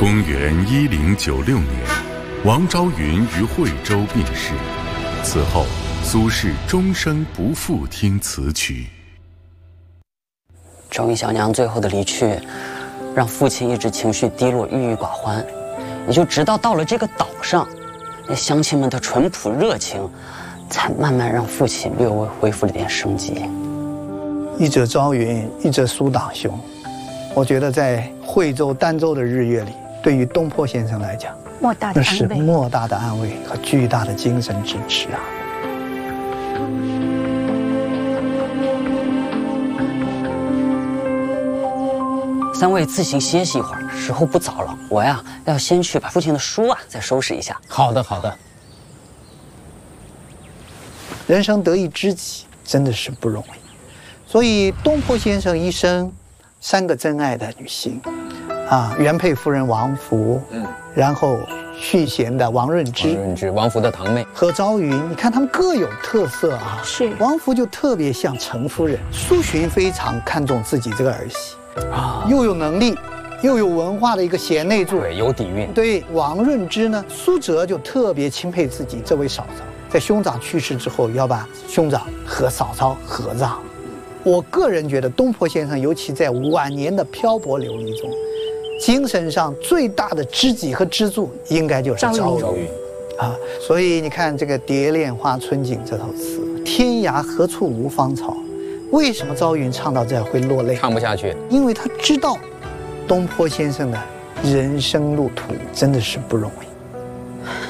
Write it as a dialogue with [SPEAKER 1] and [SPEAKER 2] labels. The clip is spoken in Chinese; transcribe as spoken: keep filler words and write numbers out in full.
[SPEAKER 1] 公元一零九六年，王昭云于惠州病逝，此后苏轼终生不复听此曲。
[SPEAKER 2] 昭云小娘最后的离去，让父亲一直情绪低落、郁郁寡欢。也就直到到了这个岛上，那乡亲们的淳朴热情，才慢慢让父亲略微恢复了点生机。
[SPEAKER 3] 一则昭云，一则苏党雄。我觉得在惠州、儋州的日月里，对于东坡先生来讲，
[SPEAKER 4] 莫大的
[SPEAKER 3] 那是
[SPEAKER 4] 安慰，
[SPEAKER 3] 莫大的安慰和巨大的精神支持啊！
[SPEAKER 2] 三位自行歇息一会儿，时候不早了。我呀，要先去把父亲的书啊再收拾一下。
[SPEAKER 5] 好的，好的。
[SPEAKER 3] 人生得一知己真的是不容易，所以东坡先生一生三个真爱的女性，啊，原配夫人王弗，嗯，然后续弦的王润之，
[SPEAKER 5] 王润之，王弗的堂妹，
[SPEAKER 3] 和昭云，你看他们各有特色啊。
[SPEAKER 4] 是
[SPEAKER 3] 王弗就特别像程夫人，苏洵非常看重自己这个儿媳啊，又有能力，又有文化的一个贤内助，
[SPEAKER 5] 对，有底蕴。
[SPEAKER 3] 对王润之呢，苏辙就特别钦佩自己这位嫂嫂，在兄长去世之后，要把兄长和嫂嫂合葬。我个人觉得，东坡先生尤其在晚年的漂泊流离中，精神上最大的知己和支柱，应该就是昭云啊。所以你看这个《蝶恋花春景》这首词，天涯何处无芳草。为什么昭云唱到这儿会落泪？
[SPEAKER 5] 唱不下去，
[SPEAKER 3] 因为他知道东坡先生的人生路途真的是不容易。